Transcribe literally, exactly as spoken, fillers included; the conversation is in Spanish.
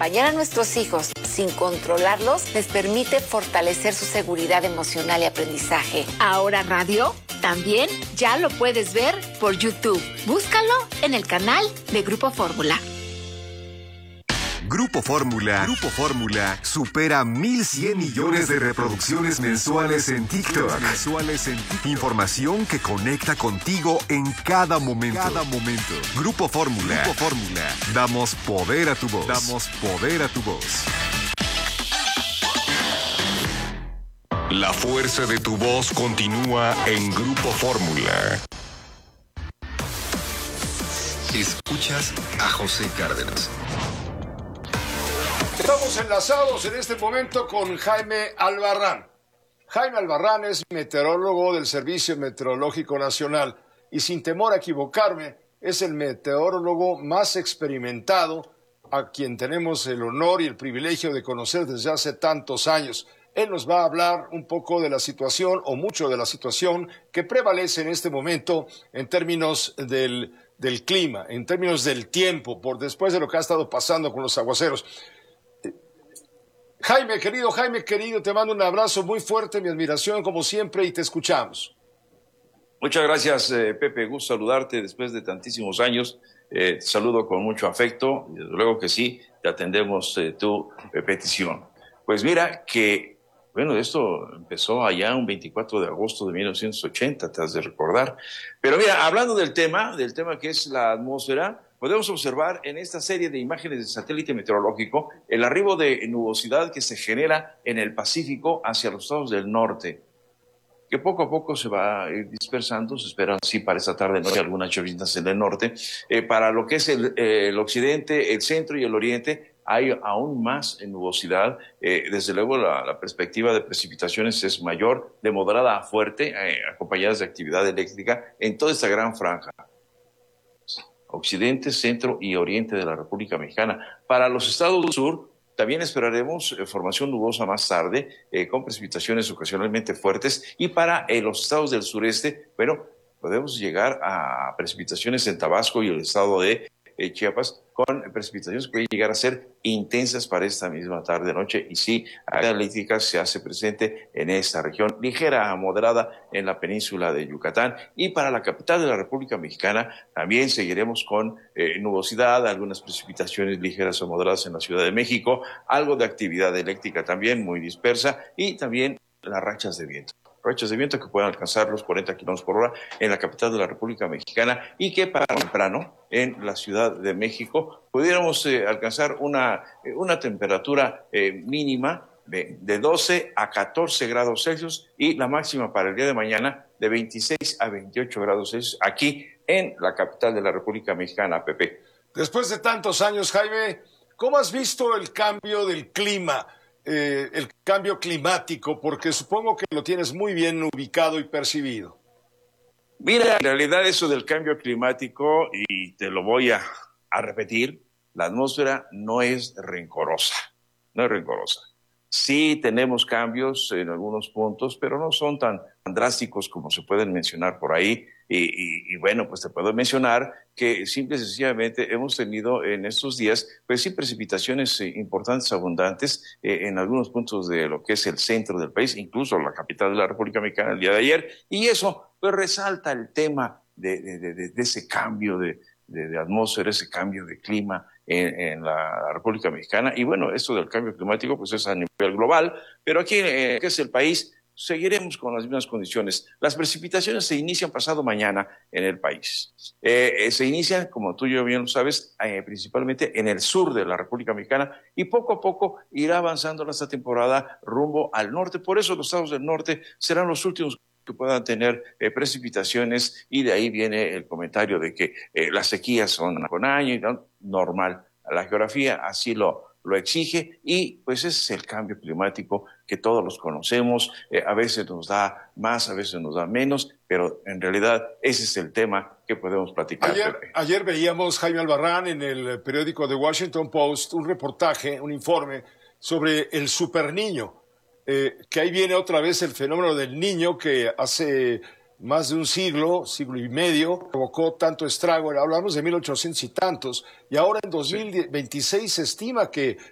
acompañar a nuestros hijos sin controlarlos les permite fortalecer su seguridad emocional y aprendizaje. Ahora Radio también ya lo puedes ver por YouTube. Búscalo en el canal de Grupo Fórmula. Grupo Fórmula, Grupo Fórmula supera mil cien millones de reproducciones mensuales en TikTok. Mensuales en TikTok. Información que conecta contigo en cada momento. Cada momento. Grupo Fórmula. Grupo Fórmula. Damos poder a tu voz. Damos poder a tu voz. La fuerza de tu voz continúa en Grupo Fórmula. Escuchas a José Cárdenas. Estamos enlazados en este momento con Jaime Albarrán. Jaime Albarrán es meteorólogo del Servicio Meteorológico Nacional y, sin temor a equivocarme, es el meteorólogo más experimentado a quien tenemos el honor y el privilegio de conocer desde hace tantos años. Él nos va a hablar un poco de la situación, o mucho de la situación, que prevalece en este momento en términos del, del clima, en términos del tiempo, por después de lo que ha estado pasando con los aguaceros. Jaime, querido, Jaime, querido, te mando un abrazo muy fuerte, mi admiración como siempre, y te escuchamos. Muchas gracias, eh, Pepe, gusto saludarte después de tantísimos años. Eh, te saludo con mucho afecto, y desde luego que sí, te atendemos eh, tu eh, petición. Pues mira que, bueno, esto empezó allá un veinticuatro de agosto de mil novecientos ochenta, te has de recordar. Pero mira, hablando del tema, del tema que es la atmósfera, podemos observar en esta serie de imágenes de satélite meteorológico el arribo de nubosidad que se genera en el Pacífico hacia los estados del norte, que poco a poco se va a ir dispersando. Se esperan, sí, para esta tarde noche algunas lluvias en el norte. Eh, para lo que es el, eh, el occidente, el centro y el oriente, hay aún más nubosidad. Eh, desde luego la, la perspectiva de precipitaciones es mayor, de moderada a fuerte, eh, acompañadas de actividad eléctrica en toda esta gran franja. Occidente, centro y oriente de la República Mexicana. Para los estados del sur también esperaremos eh, formación nubosa más tarde, eh, con precipitaciones ocasionalmente fuertes, y para eh, los estados del sureste, bueno, podemos llegar a precipitaciones en Tabasco y el estado de eh, Chiapas, con precipitaciones que pueden llegar a ser intensas para esta misma tarde-noche, y sí, actividad eléctrica se hace presente en esta región, ligera a moderada en la península de Yucatán. Y para la capital de la República Mexicana también seguiremos con eh, nubosidad, algunas precipitaciones ligeras o moderadas en la Ciudad de México, algo de actividad eléctrica también muy dispersa, y también las rachas de viento. Rachas de viento que pueden alcanzar los cuarenta kilómetros por hora en la capital de la República Mexicana, y que para temprano en la Ciudad de México pudiéramos eh, alcanzar una, eh, una temperatura eh, mínima de, de doce a catorce grados Celsius, y la máxima para el día de mañana de veintiséis a veintiocho grados Celsius aquí en la capital de la República Mexicana, Pepe. Después de tantos años, Jaime, ¿cómo has visto el cambio del clima? Eh, el cambio climático, porque supongo que lo tienes muy bien ubicado y percibido. Mira, en realidad eso del cambio climático, y te lo voy a, a repetir, la atmósfera no es rencorosa, no es rencorosa. Sí tenemos cambios en algunos puntos, pero no son tan, tan drásticos como se pueden mencionar por ahí. Y, y, y bueno, pues te puedo mencionar que simple y sencillamente hemos tenido en estos días, pues sí, precipitaciones eh, importantes, abundantes, eh, en algunos puntos de lo que es el centro del país, incluso la capital de la República Mexicana el día de ayer, y eso pues resalta el tema de, de, de, de ese cambio de, de, de atmósfera, ese cambio de clima en, en la República Mexicana. Y bueno, esto del cambio climático pues es a nivel global, pero aquí, eh, que es el país, seguiremos con las mismas condiciones. Las precipitaciones se inician pasado mañana en el país. Eh, eh, se inician, como tú y yo bien lo sabes, eh, principalmente en el sur de la República Mexicana, y poco a poco irá avanzando esta temporada rumbo al norte. Por eso los estados del norte serán los últimos que puedan tener eh, precipitaciones, y de ahí viene el comentario de que eh, las sequías son con año y no, normal. La geografía así lo lo exige, y pues ese es el cambio climático que todos los conocemos. Eh, a veces nos da más, a veces nos da menos, pero en realidad ese es el tema que podemos platicar. Ayer, ayer veíamos, Jaime Albarrán, en el periódico The Washington Post, un reportaje, un informe sobre el superniño, eh, que ahí viene otra vez el fenómeno del niño que hace más de un siglo, siglo y medio, provocó tanto estrago. Hablamos de mil ochocientos y tantos, y ahora en dos mil veintiséis se estima que